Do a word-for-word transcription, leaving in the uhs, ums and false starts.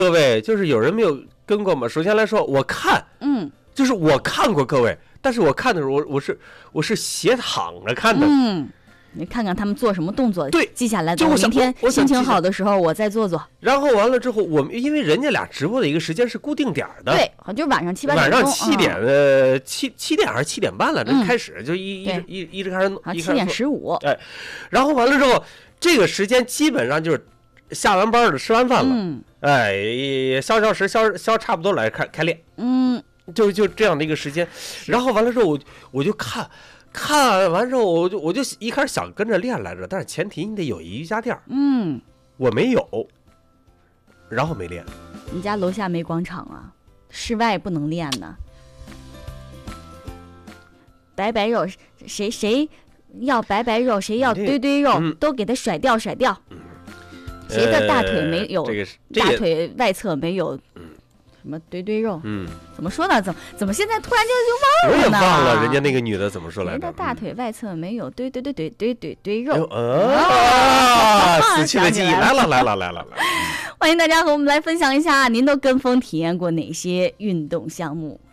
各位，就是有人没有跟过吗？首先来说，我看， 嗯， 就是我看过各位，但是我看的时候，我我是我是斜躺着看的。 嗯，你看看他们做什么动作， 对， 记下来， 就我想明天我想心情好的时候我再做做。 然后完了之后，我们因为人家俩直播的一个时间是固定点的， 对，好像就是晚上七八点晚钟， 上七点，呃，七七点还是七点半了，这嗯开始就一一直对一一直开始弄， 啊，七点一开始做十五， 哎，然后完了之后，这个时间基本上就是下完班了，吃完饭了， 嗯哎，消消食，消消差不多来开开练， 嗯， 就就这样的一个时间。然后完了之后，我我就看，看完之后，我就我就一开始想跟着练来着，但是前提你得有瑜伽垫儿， 嗯， 我没有，然后没练。 你家楼下没广场啊，室外不能练呢。白白肉，谁谁要白白肉，谁要堆堆肉， 嗯都给他甩掉甩掉。谁的大腿没有？ 呃这个是这大也腿外侧没有什么堆堆肉？ 嗯， 怎么说呢？怎么怎么现在突然间我也就忘了呢？ 忘了人家那个女的怎么说来着。 谁的大腿外侧没有堆堆堆堆堆堆堆哎呦肉？ 啊，死去的记忆来了来了来了来了。 欢迎大家和我们来分享一下，您都跟风体验过哪些运动项目？